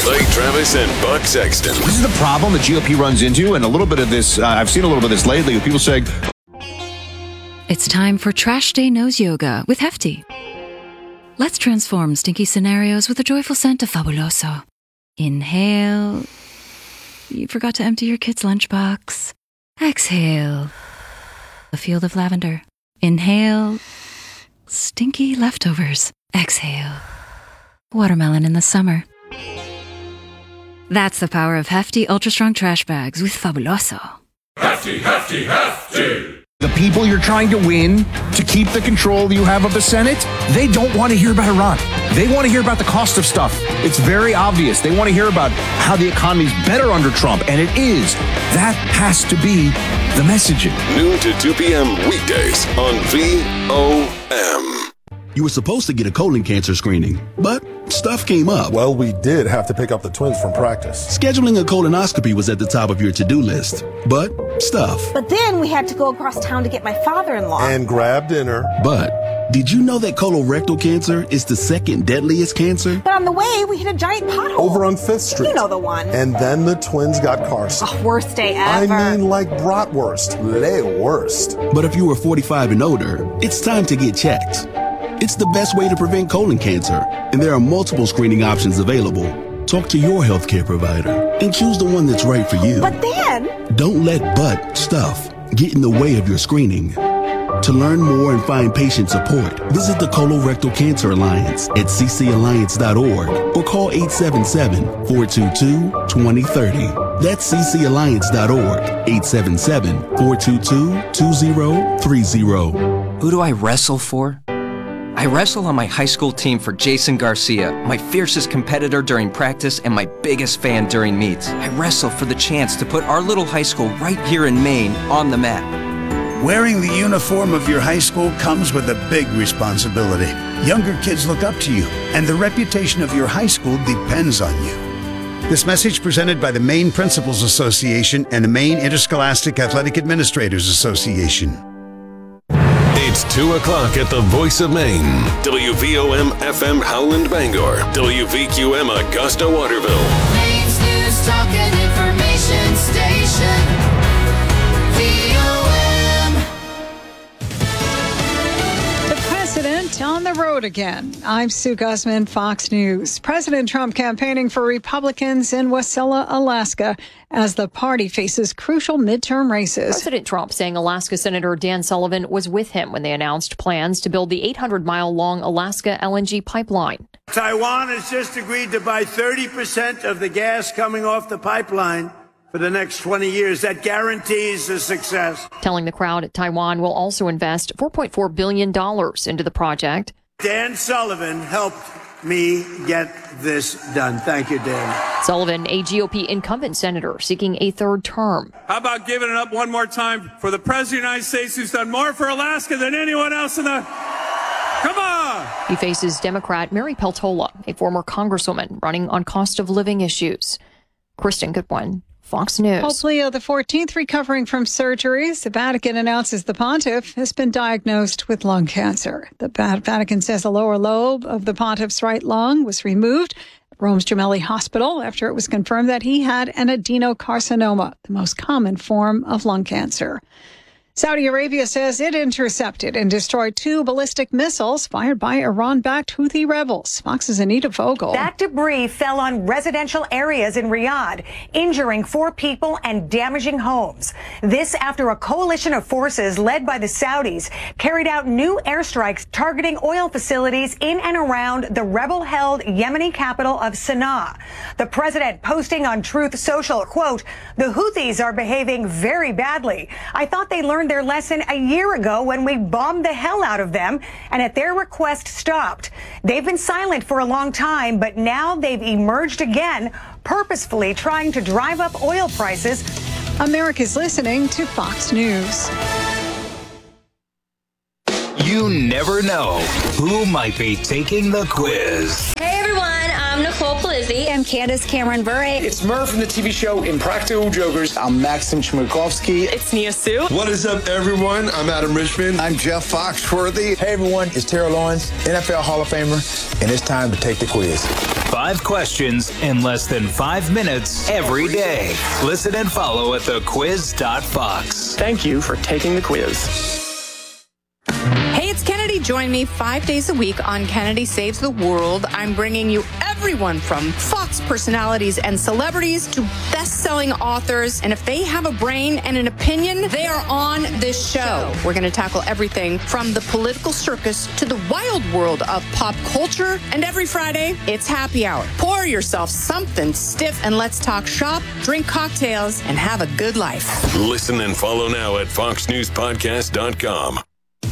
Clay Travis and Buck Sexton. This is the problem the GOP runs into, and a little bit of this, I've seen a little bit of this lately, with people saying, it's time for Trash Day Nose Yoga with Hefty. Let's transform stinky scenarios with a joyful scent of Fabuloso. Inhale. You forgot to empty your kid's lunchbox. Exhale. A field of lavender. Inhale. Stinky leftovers. Exhale. Watermelon in the summer. That's the power of Hefty Ultra Strong Trash Bags with Fabuloso. Hefty, hefty, hefty. the people you're trying to win to keep the control you have of the Senate, they don't want to hear about Iran. They want to hear about the cost of stuff. It's very obvious. They want to hear about how the economy's better under Trump, and it is. That has to be the messaging. Noon to 2 p.m. weekdays on VOM. You were supposed to get a colon cancer screening, but stuff came up. Well, we did have to pick up the twins from practice. Scheduling a colonoscopy was at the top of your to-do list, but stuff. But then we had to go across town to get my father-in-law. And grab dinner. But did you know that colorectal cancer is the second deadliest cancer? But on the way, we hit a giant pothole. Over on 5th Street. You know the one. And then the twins got car sick. Oh, worst day ever. I mean, like bratwurst. Le worst. But if you are 45 and older, it's time to get checked. It's the best way to prevent colon cancer, and there are multiple screening options available. Talk to your healthcare provider and choose the one that's right for you. But then... Don't let stuff get in the way of your screening. To learn more and find patient support, visit the Colorectal Cancer Alliance at ccalliance.org or call 877-422-2030. That's ccalliance.org, 877-422-2030. Who do I wrestle for? I wrestle on my high school team for Jason Garcia, my fiercest competitor during practice and my biggest fan during meets. I wrestle for the chance to put our little high school right here in Maine on the map. Wearing the uniform of your high school comes with a big responsibility. Younger kids look up to you, and the reputation of your high school depends on you. This message presented by the Maine Principals Association and the Maine Interscholastic Athletic Administrators Association. It's 2 o'clock at the Voice of Maine. WVOM FM Howland Bangor. WVQM Augusta Waterville. Maine's news, talk, and information station. VOM. The president on the road again. I'm Sue Guzman, Fox News. President Trump campaigning for Republicans in Wasilla, Alaska, as the party faces crucial midterm races. President Trump saying Alaska Senator Dan Sullivan was with him when they announced plans to build the 800-mile-long Alaska LNG pipeline. Taiwan has just agreed to buy 30% of the gas coming off the pipeline for the next 20 years. That guarantees a success. Telling the crowd Taiwan will also invest $4.4 billion into the project. Dan Sullivan helped me get this done. Thank you, Dan. Sullivan, a GOP incumbent senator seeking a third term. How about giving it up one more time for the President of the United States, who's done more for Alaska than anyone else in the... Come on! He faces Democrat Mary Peltola, a former congresswoman running on cost of living issues. Kristen Goodwin, Fox News. Pope Leo XIV recovering from surgeries. The Vatican announces the pontiff has been diagnosed with lung cancer. The Vatican says the lower lobe of the pontiff's right lung was removed at Rome's Gemelli Hospital after it was confirmed that he had an adenocarcinoma, the most common form of lung cancer. Saudi Arabia says it intercepted and destroyed 2 ballistic missiles fired by Iran-backed Houthi rebels. Fox's Anita Vogel. That debris fell on residential areas in Riyadh, injuring 4 people and damaging homes. This after a coalition of forces led by the Saudis carried out new airstrikes targeting oil facilities in and around the rebel-held Yemeni capital of Sana'a. The president posting on Truth Social, quote, "The Houthis are behaving very badly. I thought they learned their lesson a year ago when we bombed the hell out of them and at their request stopped. They've been silent for a long time, but now they've emerged again, purposefully trying to drive up oil prices." America's listening to Fox News. You never know who might be taking the quiz. Hey everyone, I'm Nicole Palizzi. I'm Candace Cameron Bure. It's Murph from the TV show Impractical Jokers. I'm Maxim Chmerkovsky. It's Nia Sue. What is up, everyone? I'm Adam Richmond. I'm Jeff Foxworthy. Hey everyone, it's Terrell Owens, NFL Hall of Famer, and it's time to take the quiz. 5 questions in less than 5 minutes every day. Listen and follow at thequiz.fox. Thank you for taking the quiz. Hey, it's Kennedy. Join me 5 days a week on Kennedy Saves the World. I'm bringing you everyone from Fox personalities and celebrities to best-selling authors. And if they have a brain and an opinion, they are on this show. We're going to tackle everything from the political circus to the wild world of pop culture. And every Friday, it's happy hour. Pour yourself something stiff and let's talk shop, drink cocktails, and have a good life. Listen and follow now at foxnewspodcast.com.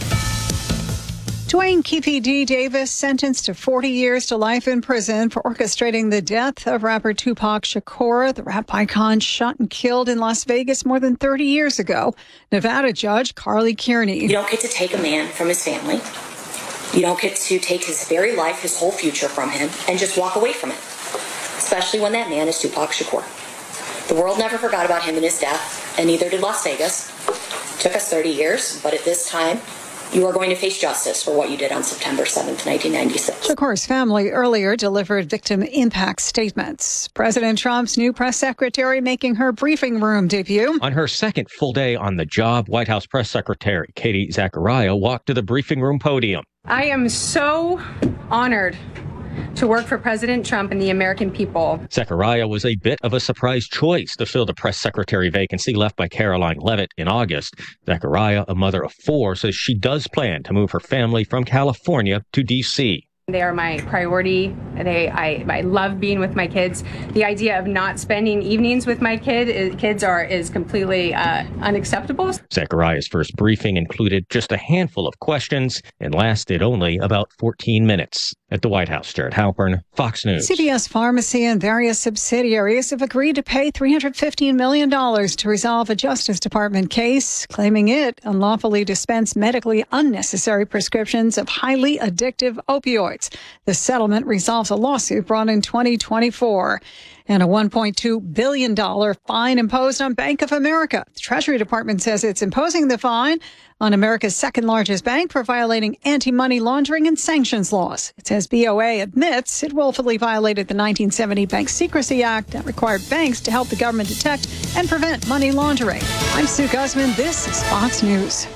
Dwayne Keefe D. Davis sentenced to 40 years to life in prison for orchestrating the death of rapper Tupac Shakur. The rap icon shot and killed in Las Vegas more than 30 years ago. Nevada judge Carly Kearney. You don't get to take a man from his family. You don't get to take his very life, his whole future from him, and just walk away from it. Especially when that man is Tupac Shakur. The world never forgot about him and his death, and neither did Las Vegas. It took us 30 years, but at this time, you are going to face justice for what you did on September 7th, 1996. Shakur's family earlier delivered victim impact statements. President Trump's new press secretary making her briefing room debut. On her second full day on the job, White House press secretary Katie Zachariah walked to the briefing room podium. I am so honored to work for President Trump and the American people. Zachariah was a bit of a surprise choice to fill the press secretary vacancy left by Caroline Leavitt in August. Zachariah, a mother of 4, says she does plan to move her family from California to D.C. They are my priority. I love being with my kids. The idea of not spending evenings with my kids is completely unacceptable. Zachariah's first briefing included just a handful of questions and lasted only about 14 minutes. At the White House, Jared Halpern, Fox News. CVS Pharmacy and various subsidiaries have agreed to pay $315 million to resolve a Justice Department case claiming it unlawfully dispensed medically unnecessary prescriptions of highly addictive opioids. The settlement resolves a lawsuit brought in 2024 and a $1.2 billion fine imposed on Bank of America. The Treasury Department says it's imposing the fine on America's second largest bank for violating anti-money laundering and sanctions laws. It says BOA admits it willfully violated the 1970 Bank Secrecy Act that required banks to help the government detect and prevent money laundering. I'm Sue Guzman. This is Fox News.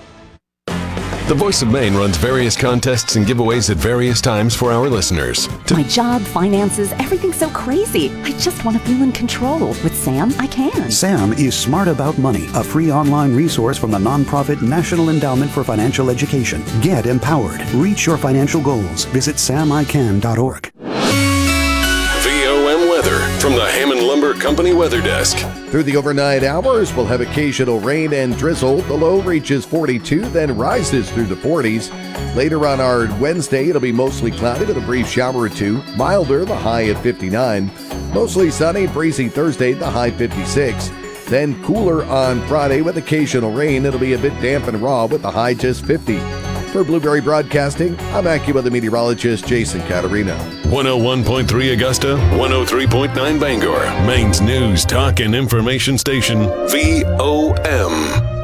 The Voice of Maine runs various contests and giveaways at various times for our listeners. My job, finances, everything's so crazy. I just want to feel in control. With Sam, I can. Sam is Smart About Money, a free online resource from the nonprofit National Endowment for Financial Education. Get empowered. Reach your financial goals. Visit samican.org. VOM weather from the Hammond Lumber Company Weather Desk. Through the overnight hours, we'll have occasional rain and drizzle. The low reaches 42, then rises through the 40s. Later on our Wednesday, it'll be mostly cloudy with a brief shower or two. Milder, the high at 59. Mostly sunny, breezy Thursday, the high 56. Then cooler on Friday with occasional rain. It'll be a bit damp and raw with the high just 50. For Blueberry Broadcasting, I'm AccuWeather meteorologist Jason Caterina. 101.3 Augusta, 103.9 Bangor, Maine's news, talk, and information station, VOM.